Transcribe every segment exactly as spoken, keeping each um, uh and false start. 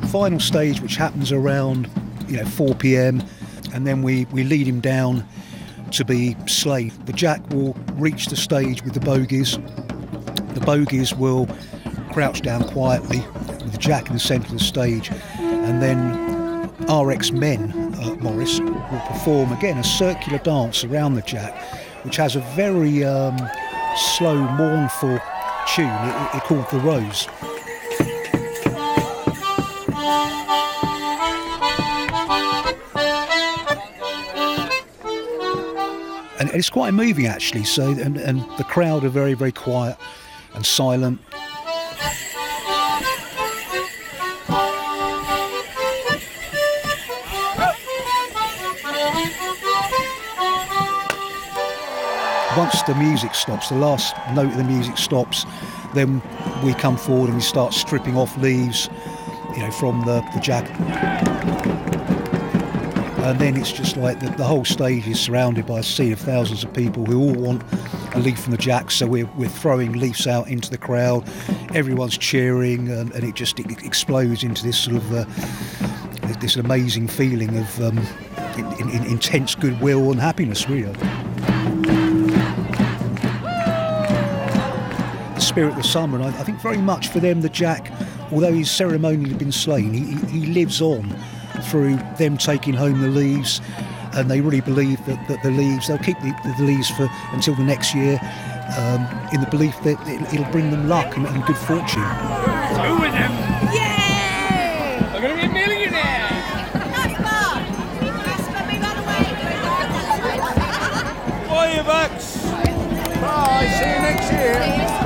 final stage, which happens around, you know, four p.m, and then we, we lead him down to be slain. The Jack will reach the stage with the bogies. The bogies will crouch down quietly with the Jack in the centre of the stage, and then our ex-men, uh, Morris, will perform again a circular dance around the Jack, which has a very um, slow, mournful tune it, it called The Rose. And it's quite moving, actually. So, and, and the crowd are very, very quiet and silent. Once the music stops, the last note of the music stops, then we come forward and we start stripping off leaves, you know, from the, the Jack. And then it's just like the, the whole stage is surrounded by a sea of thousands of people who all want a leaf from the Jack. So we're, we're throwing leaves out into the crowd. Everyone's cheering, and, and it just it explodes into this sort of uh, this amazing feeling of um, in, in, intense goodwill and happiness, really. The spirit of the summer, and I, I think very much for them, the Jack, although he's ceremonially been slain, he, he lives on through them taking home the leaves, and they really believe that, that the leaves, they'll keep the, the leaves for until the next year, um, in the belief that it, it'll bring them luck and, and good fortune. Two of them! Yay! I'm going to be a millionaire! Bye, you bucks! Bye, see you next year!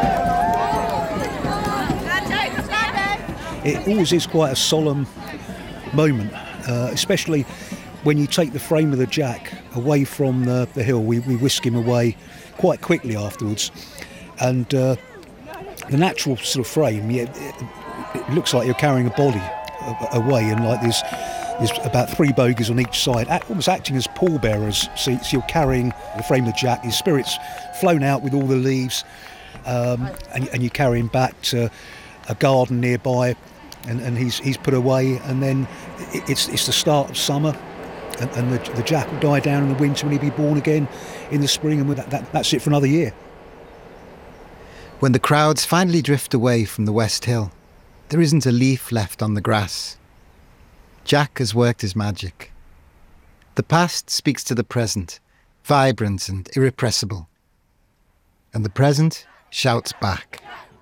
It always is quite a solemn moment, uh, especially when you take the frame of the Jack away from the, the hill. We, we whisk him away quite quickly afterwards, and uh, the natural sort of frame, yeah, it, it looks like you're carrying a body away, and like there's there's about three bogies on each side, almost acting as pallbearers. So, so you're carrying the frame of the Jack, his spirit's flown out with all the leaves, um, and, and you carry him back to a garden nearby. And, and he's he's put away, and then it's it's the start of summer, and, and the, the Jack will die down in the winter, and he'll be born again in the spring, and with that, that that's it for another year. When the crowds finally drift away from the West Hill, there isn't a leaf left on the grass. Jack has worked his magic. The past speaks to the present, vibrant and irrepressible, and the present shouts back.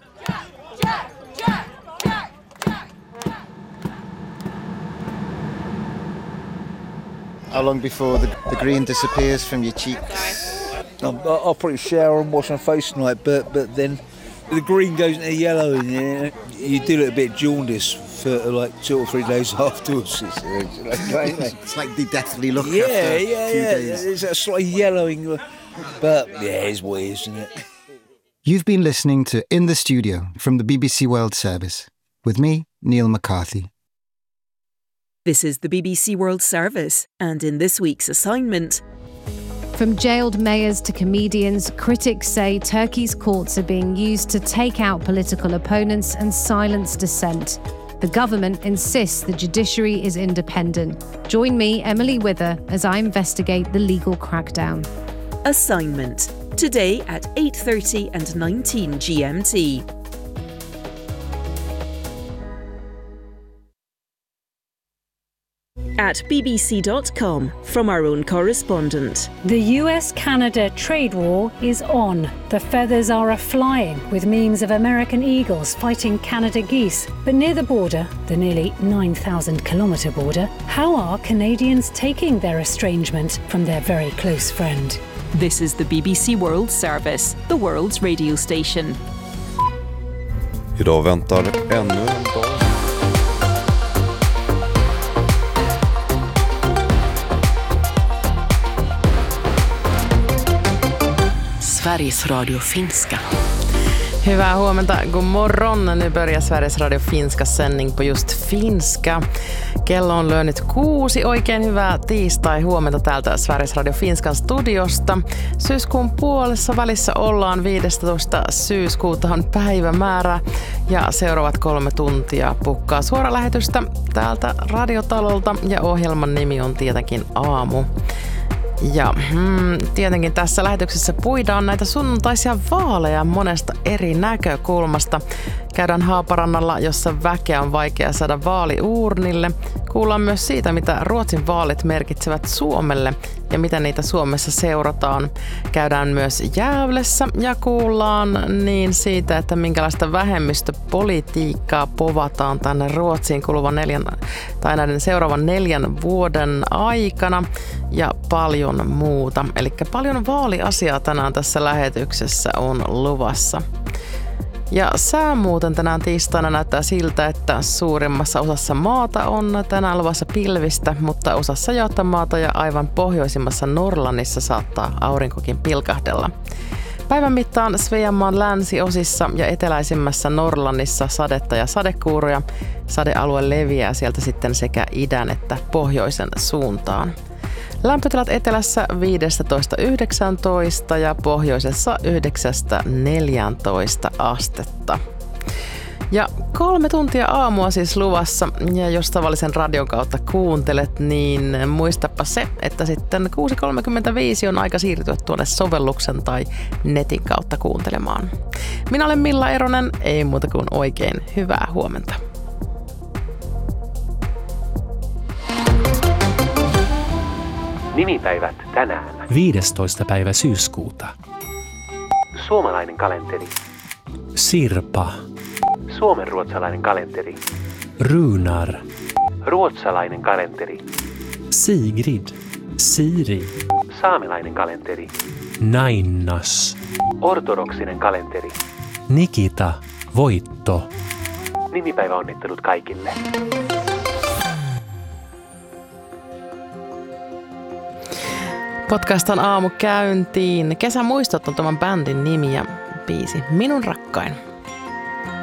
How long before the, the green disappears from your cheeks? I'll, I'll probably shower and wash my face tonight, but but then the green goes into yellow, and you, you do look a bit jaundice for like two or three days afterwards. It's, it's like they deathly look yeah, after yeah, a few yeah. days. It's a slight yellowing, but yeah, it's what it is, isn't it? You've been listening to In the Studio from the B B C World Service with me, Neil McCarthy. This is the B B C World Service, and in this week's assignment... From jailed mayors to comedians, critics say Turkey's courts are being used to take out political opponents and silence dissent. The government insists the judiciary is independent. Join me, Emily Wither, as I investigate the legal crackdown. Assignment, today at eight thirty and nineteen G M T. At b b c dot com, from our own correspondent. The U S Canada trade war is on. The feathers are a-flying, with memes of American eagles fighting Canada geese. But near the border, the nearly nine thousand kilometre border, how are Canadians taking their estrangement from their very close friend? This is the B B C World Service, the world's radio station. Idag väntar ännu en dag. Sveriges Radio Finska. Hyvää huomenta, god morgon. Nu börjar Sveriges Radio Finska sändning på just finska. Kello on lyönyt kuusi. Oikein hyvää tiistai huomenta täältä Sveriges Radio Finskan studiosta. Syyskuun puolessa välissä ollaan viidestoista syyskuuta on päivämäärä ja seuraavat kolme tuntia pukkaa suoralähetystä täältä radiotalolta ja ohjelman nimi on tietenkin Aamu. Ja hmm, tietenkin tässä lähetyksessä puidaan näitä sunnuntaisia vaaleja monesta eri näkökulmasta. Käydään Haaparannalla, jossa väkeä on vaikea saada vaaliuurnille. Kuullaan myös siitä, mitä Ruotsin vaalit merkitsevät Suomelle ja miten niitä Suomessa seurataan. Käydään myös Gävlessä ja kuullaan niin siitä, että minkälaista vähemmistöpolitiikkaa povataan tänne Ruotsiin kuluvan neljän, tai näiden seuraavan neljän vuoden aikana ja paljon muuta. Eli paljon vaaliasiaa tänään tässä lähetyksessä on luvassa. Ja sää muuten tänään tiistaina näyttää siltä, että suurimmassa osassa maata on tänään luvassa pilvistä, mutta osassa Johtamaata ja aivan pohjoisimmassa Norlannissa saattaa aurinkokin pilkahdella. Päivän mittaan Sveamaan länsiosissa ja eteläisimmässä Norlannissa sadetta ja sadekuuroja. Sadealue leviää sieltä sitten sekä idän että pohjoisen suuntaan. Lämpötilat etelässä viisitoista yhdeksäntoista ja pohjoisessa yhdeksästä neljääntoista astetta. Ja kolme tuntia aamua siis luvassa, ja jos tavallisen radion kautta kuuntelet, niin muistapa se, että sitten kuusi kolmekymmentäviisi on aika siirtyä tuonne sovelluksen tai netin kautta kuuntelemaan. Minä olen Milla Eronen, ei muuta kuin oikein hyvää huomenta. Nimipäivät tänään. viidestoista päivä syyskuuta. Suomalainen kalenteri. Sirpa. Suomenruotsalainen kalenteri. Runar. Ruotsalainen kalenteri. Sigrid. Siri. Saamelainen kalenteri. Nainnas. Ortodoksinen kalenteri. Nikita. Voitto. Nimipäiväonnittelut kaikille. Podcastan aamu käyntiin. Kesämuistot on tämän bändin nimi ja biisi Minun rakkain.